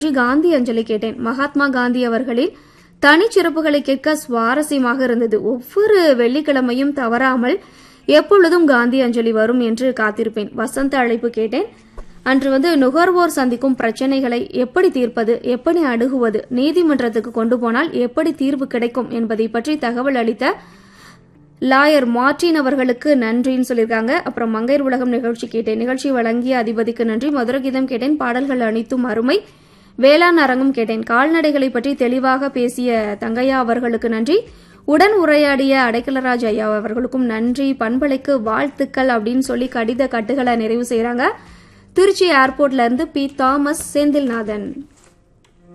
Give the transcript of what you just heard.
காந்தி அஞ்சலி கேட்டேன். மகாத்மா காந்தி அவர்களின் தனிச்சிறப்புகளை கேட்க சுவாரஸ்யமாக இருந்தது. ஒவ்வொரு வெள்ளிக்கிழமையும் தவறாமல் எப்பொழுதும் காந்தி அஞ்சலி வரும் என்று காத்திருப்பேன். வசந்த அழைப்பு கேட்டேன். அன்று நுகர்வோர் சந்திக்கும் பிரச்சனைகளை எப்படி தீர்ப்பது, எப்படி அணுகுவது, நீதிமன்றத்துக்கு கொண்டு போனால் எப்படி தீர்வு கிடைக்கும் என்பதை பற்றி தகவல் அளித்த லாயர் மார்டின் அவர்களுக்கு நன்றின்னு சொல்லியிருக்காங்க. அப்புறம் மங்கையர் உலகம் நிகழ்ச்சி கேட்டேன். நிகழ்ச்சி வழங்கிய அதிபதிக்கு நன்றி. மதுரகீதம் கேட்டேன். பாடல்கள் அனைத்தும் அருமை. வேளாண் அரங்கம் கேட்டேன். கால்நடைகளை பற்றி தெளிவாக பேசிய தங்கையா அவர்களுக்கு நன்றி. உடன் உரையாடிய அடைக்கலராஜ் ஐயா அவர்களுக்கும் நன்றி. பண்பலைக்கு வாழ்த்துக்கள் அப்படின்னு சொல்லி கடித கட்டுகளை நிறைவு செய்யறாங்க. திருச்சி ஏர்போர்ட்ல இருந்து பி. தாமஸ் செந்தில்நாதன்.